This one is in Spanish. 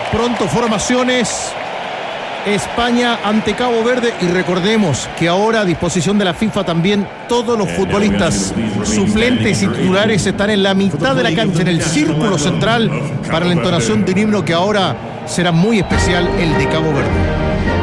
pronto formaciones. España ante Cabo Verde, y recordemos que ahora a disposición de la FIFA también todos los futbolistas suplentes y titulares están en la mitad de la cancha, en el círculo central, para la entonación de un himno que ahora será muy especial, el de Cabo Verde.